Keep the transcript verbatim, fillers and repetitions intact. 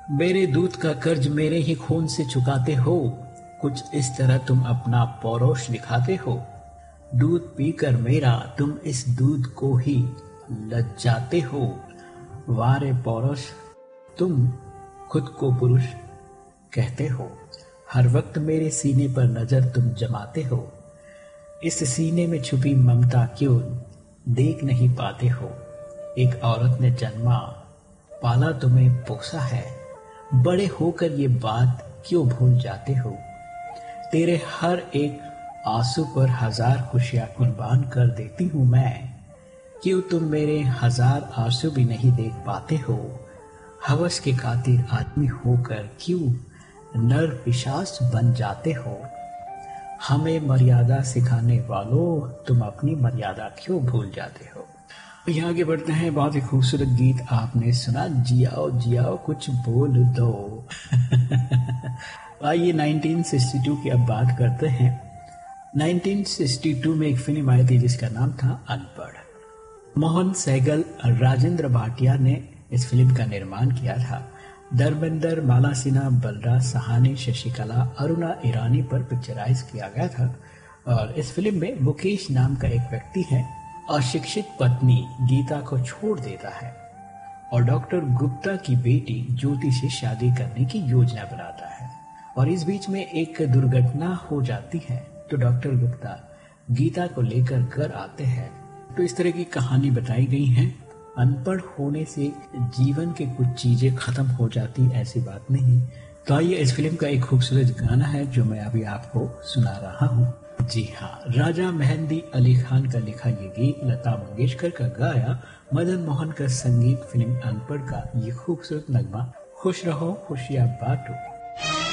मेरे दूध का कर्ज मेरे ही खून से चुकाते हो, कुछ इस तरह तुम अपना पौरुष दिखाते हो। दूध पीकर मेरा तुम इस दूध को ही लज्जाते हो। वारे पौरुष तुम खुद को पुरुष कहते हो। हर वक्त मेरे सीने पर नजर तुम जमाते हो। इस सीने में छुपी ममता क्यों देख नहीं पाते हो। एक औरत ने जन्मा पाला तुम्हें पोसा है, बड़े होकर ये बात क्यों भूल जाते हो। तेरे हर एक आंसू पर हजार खुशियां कुर्बान कर देती हूं मैं, क्यों तुम मेरे हजार आंसू भी नहीं देख पाते हो। हवस के कातिल आदमी होकर क्यों नर पिशाच बन जाते हो। हमें मर्यादा सिखाने वालों, तुम अपनी मर्यादा क्यों भूल जाते हो। यहाँ आगे बढ़ते हैं। बहुत ही खूबसूरत गीत आपने सुना, जियाओ जियाओ कुछ बोल दो। आइए उन्नीस सौ बासठ की अब बात करते हैं। उन्नीस सौ बासठ में एक फिल्म आई थी जिसका नाम था अनपढ़। मोहन सहगल, राजेंद्र भाटिया ने इस फिल्म का निर्माण किया था। धर्मेंद्र, माला सिन्हा, बलराज सहानी, शशिकला, अरुणा ईरानी पर पिक्चराइज किया गया था। और इस फिल्म में मुकेश नाम का एक व्यक्ति है, अशिक्षित पत्नी गीता को छोड़ देता है और डॉक्टर गुप्ता की बेटी ज्योति से शादी करने की योजना बनाता है। और इस बीच में एक दुर्घटना हो जाती है तो डॉक्टर गुप्ता गीता को लेकर घर आते हैं। तो इस तरह की कहानी बताई गई है। अनपढ़ होने से जीवन के कुछ चीजें खत्म हो जाती, ऐसी बात नहीं। तो आइए, इस फिल्म का एक खूबसूरत गाना है जो मैं अभी आपको सुना रहा हूँ। जी हाँ, राजा मेहंदी अली खान का लिखा ये गीत, लता मंगेशकर का गाया, मदन मोहन का संगीत, फिल्म अनपढ़ का ये खूबसूरत नगमा। खुश रहो खुशियाँ बांटो।